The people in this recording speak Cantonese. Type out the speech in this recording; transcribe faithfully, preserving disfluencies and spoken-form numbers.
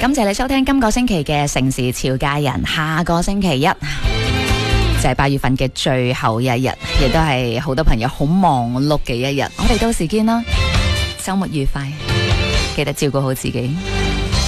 感謝你收聽今個星期嘅城市潮家人，下個星期一就係八月份嘅最後一日，亦都係好多朋友好忙碌嘅一日。我哋到時見啦，周末愉快，記得照顧好自己。